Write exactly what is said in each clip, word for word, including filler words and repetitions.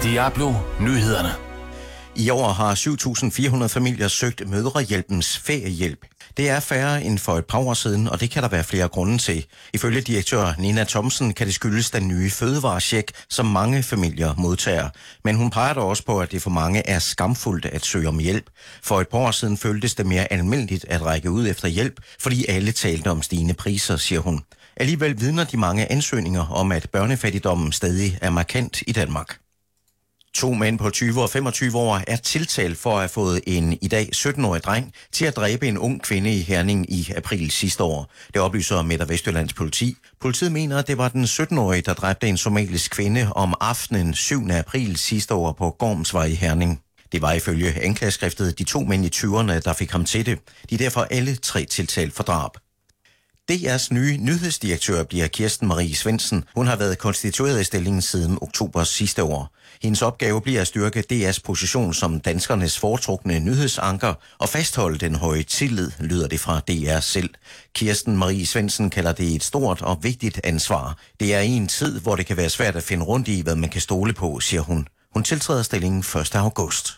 Diablo Nyhederne. I år har syv tusind fire hundrede familier søgt Mødrehjælpens feriehjælp. Det er færre end for et par år siden, og det kan der være flere grunde til. Ifølge direktør Nina Thomsen kan det skyldes den nye fødevarecheck, som mange familier modtager. Men hun peger dog også på, at det for mange er skamfuldt at søge om hjælp. For et par år siden føltes det mere almindeligt at række ud efter hjælp, fordi alle talte om stigende priser, siger hun. Alligevel vidner de mange ansøgninger om, at børnefattigdommen stadig er markant i Danmark. To mænd på tyve og femogtyve år er tiltalt for at have fået en i dag sytten-årig dreng til at dræbe en ung kvinde i Herning i april sidste år. Det oplyser Midt- og Vestjyllands politi. Politiet mener, at det var den sytten-årige, der dræbte en somalisk kvinde om aftenen syvende april sidste år på Gormsvej i Herning. Det var ifølge anklageskriftet de to mænd i tyverne, der fik ham til det. De er derfor alle tre tiltalt for drab. D R's nye nyhedsdirektør bliver Kirsten Marie Svendsen. Hun har været konstitueret i stillingen siden oktober sidste år. Hendes opgave bliver at styrke D R's position som danskernes foretrukne nyhedsanker og fastholde den høje tillid, lyder det fra D R selv. Kirsten Marie Svendsen kalder det et stort og vigtigt ansvar. Det er i en tid, hvor det kan være svært at finde rundt i, hvad man kan stole på, siger hun. Hun tiltræder stillingen første august.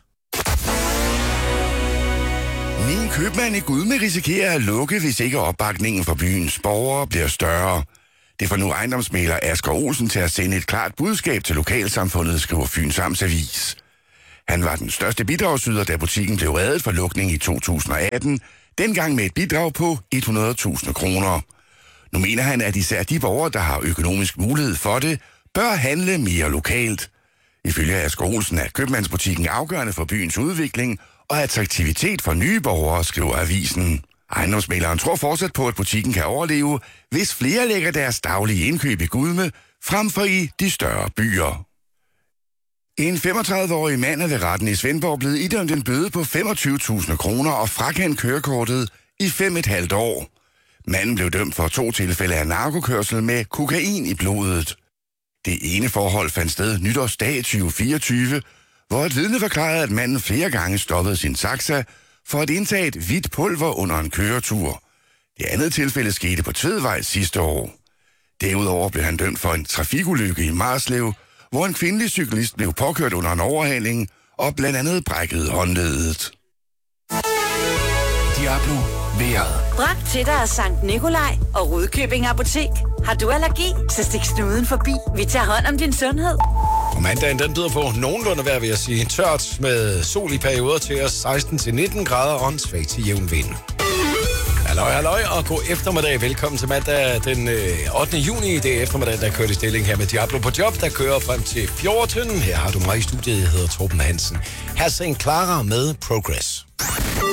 Min købmand i Gudme risikerer at lukke, hvis ikke opbakningen for byens borgere bliver større. Det får nu ejendomsmægler Asger Olsen til at sende et klart budskab til lokalsamfundet, skriver Fyns Amts Avis. Han var den største bidragsyder, da butikken blev reddet for lukning i to tusind og atten, dengang med et bidrag på hundrede tusind kroner. Nu mener han, at især de borgere, der har økonomisk mulighed for det, bør handle mere lokalt. Ifølge Asger Olsen er købmandsbutikken afgørende for byens udvikling og attraktivitet for nye borgere, skriver avisen. Ejendomsmægleren tror fortsat på, at butikken kan overleve, hvis flere lægger deres daglige indkøb i Gudme, frem for i de større byer. En femogtredive-årig mand er ved retten i Svendborg blevet idømt en bøde på femogtyve tusind kroner og frakendt kørekortet i fem et halvt år. Manden blev dømt for to tilfælde af narkokørsel med kokain i blodet. Det ene forhold fandt sted nytårsdag tyve fireogtyve, hvor et vidne forklarede, at manden flere gange stoppede sin taxa for at indtage et hvidt pulver under en køretur. Det andet tilfælde skete på Tvedvej sidste år. Derudover blev han dømt for en trafikulykke i Marslev, hvor en kvindelig cyklist blev påkørt under en overhaling og blandt andet brækkede håndledet. Diablo vejret. Bragt til dig af Sankt Nikolaj og Rudkøbing Apotek. Har du allergi, så stik snuden forbi. Vi tager hånd om din sundhed. Og mandagen, den byder på nogenlunde vejr, vil jeg sige. Tørt med sol i perioder til os seksten til nitten grader og en svag til jævn vind. Halløj, halløj, og god eftermiddag. Velkommen til mandag den øh, ottende juni. Det er eftermiddag, der kører i stilling her med Diablo på job, der kører frem til fjorten. Her har du mig i studiet, jeg hedder Torben Hansen. Her er Saint Clara med Progress.